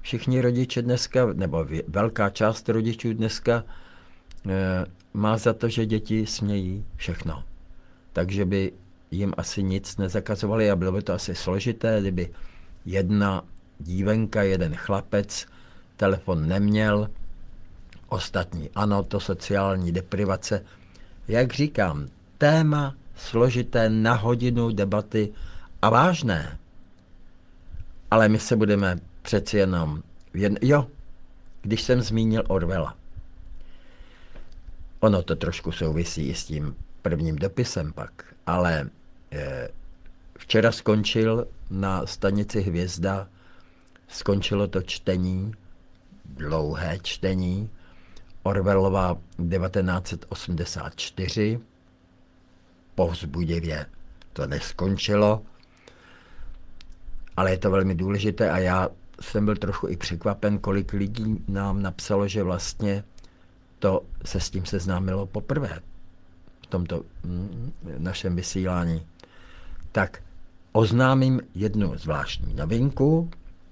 všichni rodiče dneska, nebo velká část rodičů dneska má za to, že děti smějí všechno. Takže by jim asi nic nezakazovali a bylo by to asi složité, kdyby jedna dívenka, jeden chlapec telefon neměl, ostatní ano, to sociální deprivace. Jak říkám, téma složité na hodinu debaty a vážné. Ale my se budeme přeci jenom... když jsem zmínil Orwella. Ono to trošku souvisí i s tím prvním dopisem pak, ale včera skončil na stanici Hvězda, skončilo to čtení, dlouhé čtení, Orwellova 1984, povzbudivě to neskončilo, ale je to velmi důležité a já jsem byl trochu i překvapen, kolik lidí nám napsalo, že vlastně to se s tím seznámilo poprvé v tomto našem vysílání. Tak oznámím jednu zvláštní novinku,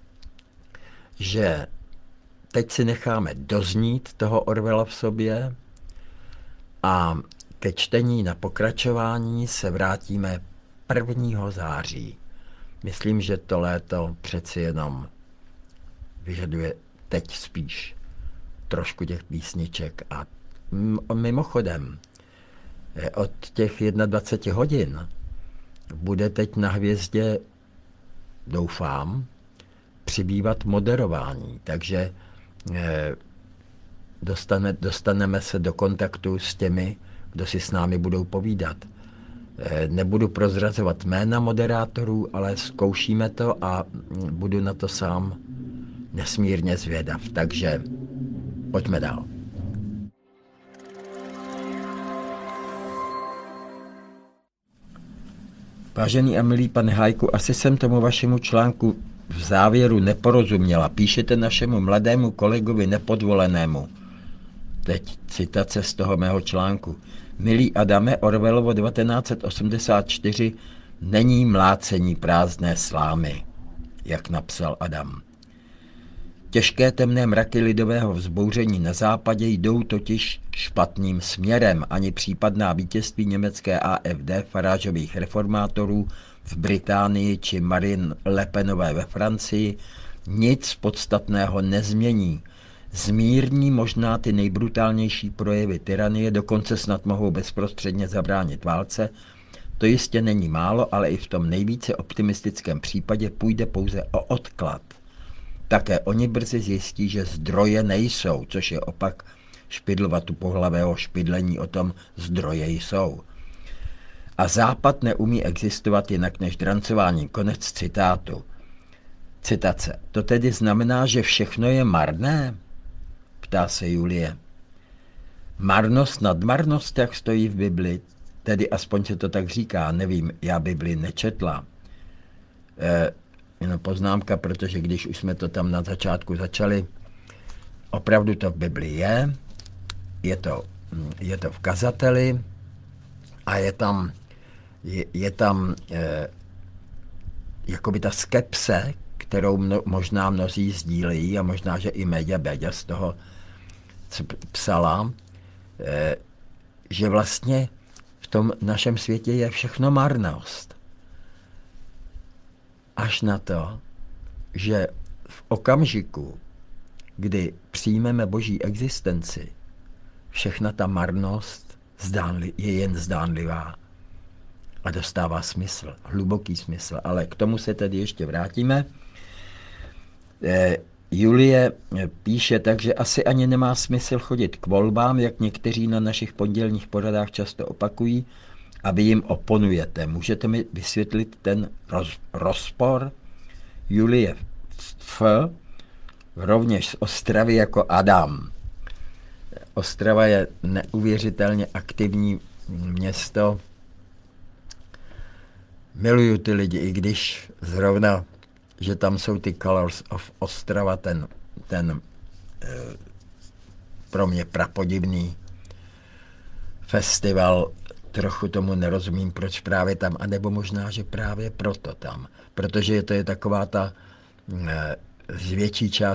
že teď si necháme doznít toho Orwella v sobě a ke čtení na pokračování se vrátíme 1. září. Myslím, že to léto přeci jenom vyžaduje teď spíš trošku těch písniček a mimochodem od těch 21 hodin bude teď na Hvězdě, doufám, přibývat moderování, takže dostaneme se do kontaktu s těmi, kdo si s námi budou povídat. Nebudu prozrazovat jména moderátorů, ale zkoušíme to a budu na to sám nesmírně zvědav. Takže pojďme dál. Vážený a milý pane Hájku, asi jsem tomu vašemu článku v závěru neporozuměla. Píšete našemu mladému kolegovi nepodvolenému. Teď citace z toho mého článku. Milý Adame, Orwellovo 1984 není mlácení prázdné slámy, jak napsal Adam. Těžké temné mraky lidového vzbouření na západě jdou totiž špatným směrem. Ani případná vítězství německé AfD, Farageových reformátorů v Británii či Marine Le Penové ve Francii nic podstatného nezmění. Zmírní možná ty nejbrutálnější projevy tyranie, dokonce snad mohou bezprostředně zabránit válce. To jistě není málo, ale i v tom nejvíce optimistickém případě půjde pouze o odklad. Také oni brzy zjistí, že zdroje nejsou, což je opak špidlovatu-pohlavého špidlení o tom, zdroje jsou. A Západ neumí existovat jinak než drancování. Konec citátu. Citace. To tedy znamená, že všechno je marné? Ptá se Julie. Marnost nad marnost, jak stojí v Bibli, tedy aspoň se to tak říká, nevím, já Bibli nečetla. Jenom poznámka, protože když už jsme to tam na začátku začali, opravdu to v Bibli je to v kazateli a je tam jakoby ta skepse, kterou možná mnozí sdílejí a možná, že i Média Béďa z toho psala, že vlastně v tom našem světě je všechno marnost. Až na to, že v okamžiku, kdy přijmeme Boží existenci, všechna ta marnost je jen zdánlivá a dostává smysl, hluboký smysl. Ale k tomu se tedy ještě vrátíme. Julie píše, takže asi ani nemá smysl chodit k volbám, jak někteří na našich pondělních poradách často opakují, a vy jim oponujete. Můžete mi vysvětlit ten rozpor? Julie F. rovněž z Ostravy jako Adam. Ostrava je neuvěřitelně aktivní město. Miluju ty lidi, i když zrovna, že tam jsou ty Colors of Ostrava, ten pro mě prapodivný festival, trochu tomu nerozumím, proč právě tam, anebo možná, že právě proto tam. Protože to je taková ta z větší části